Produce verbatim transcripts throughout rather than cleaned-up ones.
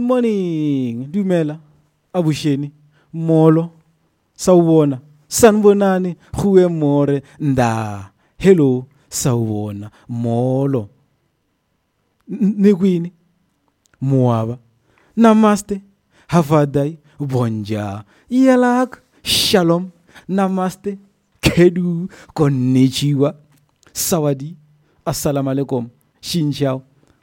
morning, Dumela, Abusheni, Molo, Sawona, Sanbonani, Hue More, Nda, Hello, Sawona, Molo, Negwini, Moaba, Namaste, Havadai, Bonja, Yalak, Shalom, Namaste, Kedu, Konnichiwa, Sawadi, Assalamu alaikum, Shinchao.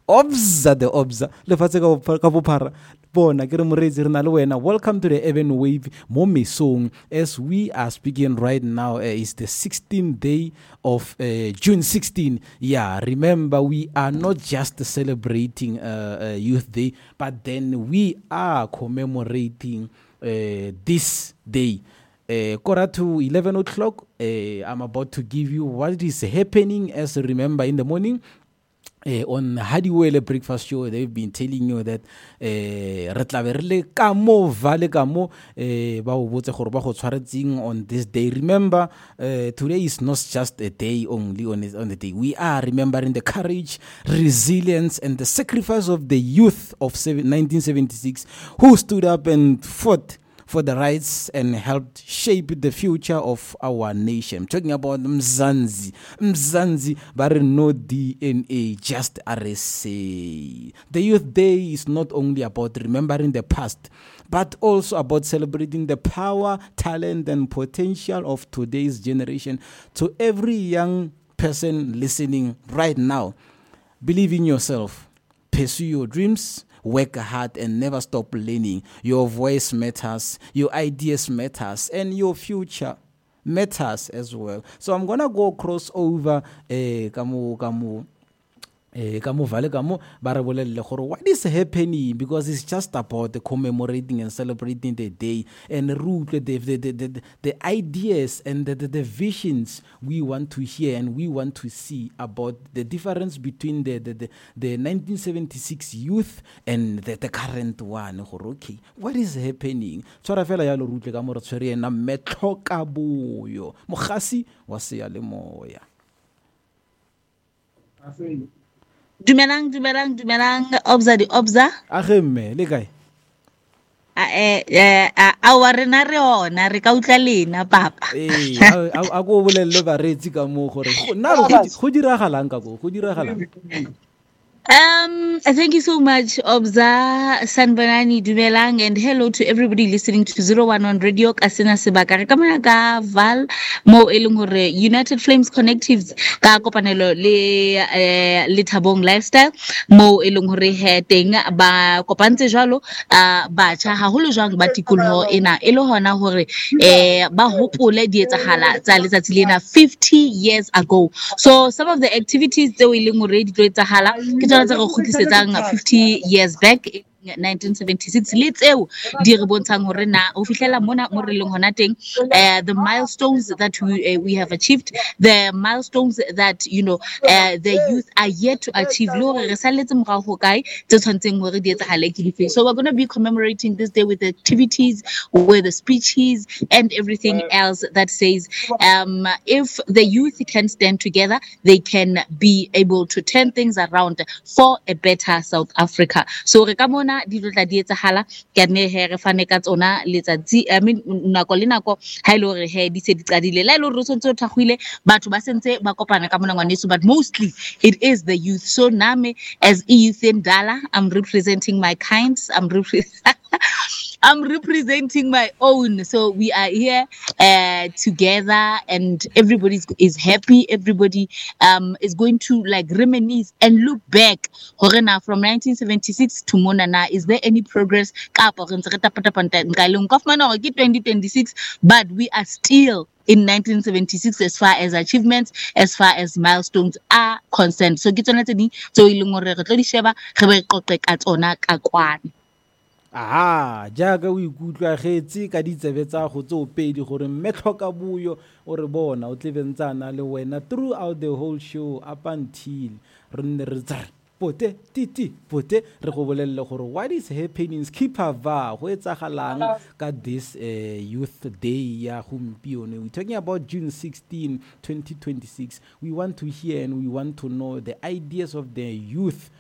Obza the obza lefatse ka bophara bona ke re morezi re na le wena. Welcome to the Urban Wave mo mesong as we are speaking right now. Uh, it's the sixteenth day of uh, June sixteenth. Yeah, remember we are not just celebrating uh, uh, Youth Day, but then we are commemorating uh, this day. Uh, quarter to eleven o'clock, uh, I'm about to give you what is happening. As remember in the morning, Uh, on Hadiwele Breakfast Show, they've been telling you that re tla be re le ka mo vale ka mo ba o botse gore ba go tshwaretseng on this day. Remember, uh, today is not just a day only on, on the day. We are remembering the courage, resilience, and the sacrifice of the youth of nineteen seventy-six who stood up and fought for the rights and helped shape the future of our nation. I'm talking about Mzansi. Mzansi, but no D N A, just R S A. The Youth Day is not only about remembering the past, but also about celebrating the power, talent, and potential of today's generation. To every young person listening right now, believe in yourself, pursue your dreams, work hard and never stop learning. Your voice matters, your ideas matters, and your future matters as well. So I'm gonna go cross over eh kamu kamu eh kamu vale kamu barabolelle gore what is happening, because it's just about the commemorating and celebrating the day and root the the, the, the, the ideas and the, the, the visions we want to hear and we want to see about the difference between the the, the, the nineteen seventy-six youth and the, the current one. Okay, what is happening? Tswara fela ya lo rutle ka mo re tshwere ena metloka boyo mogasi wa se ya le moya. Dumelang, dumelang, dumelang, obza di obza. Age mme le kae? Eh eh a wa rena re ona re ka utla lena papa. Eh a go bolelle ba retsi ka mo gore nna go diragalang ka go go diragalang. Um, thank you so much, Obza, Sanbanani, Dumelang, and hello to everybody listening to zero one one Radio, Kasina Sebaka, Kamanaga, Val, Mo Elungore, United Flames Connectives, Ka Kopanelo, Le, Le Tabong Lifestyle, Mo Elungore, Heting, Ba Kopante Jalo, Ba Chahulu Jang Batikulo, Ina, Elohana Hore, Ba Hopule Dietahala, Zalizatilina, fifty years ago. So some of the activities that we Lungore, Dietahala, fifty years back in nineteen seventy-six. Let's eo di re bontshang hore na o fihlela mona mo re leng hona teng, the milestones that we uh, we have achieved, the milestones that you know uh, the youth are yet to achieve. Lo re saletse morao ho kae tse tshwantseng hore di etsagale ke dife. So we're going to be commemorating this day with activities, with the speeches and everything else that says um if the youth can stand together, they can be able to turn things around for a better South Africa. So re ka mona di tla di etsahala ke ne he re fane ka tsona letsatsi I mean nako le nako ha ile hore he di se di qadile la ile re sontse o thagwile batho ba sentse ba kopana ka mona ngwaneso, but mostly it is the youth. So name as Youth Ndala, I'm representing my kinds, I'm representing I'm representing my own. So we are here uh, together, and everybody is happy. Everybody um, is going to like reminisce and look back. Horena from nineteen seventy-six to Monana, is there any progress? twenty twenty-six, but we are still in nineteen seventy-six as far as achievements, as far as milestones are concerned. So get on it. So ilungore re tlo di sheba re be qoqe ka tsona ka kwane. Aha, jaaka o ikutlwa getse ka ditsebe tsa go tse o pedi gore metloka buyo o re bona o tlebentsana le wena throughout the whole show up until re nne re tsara pote titi pote re go bolelle gore what is happening, keep ava go etsagalang ka this uh, youth day ya gompieno. We talking about June sixteenth twenty twenty-six. We want to hear and we want to know the ideas of the youth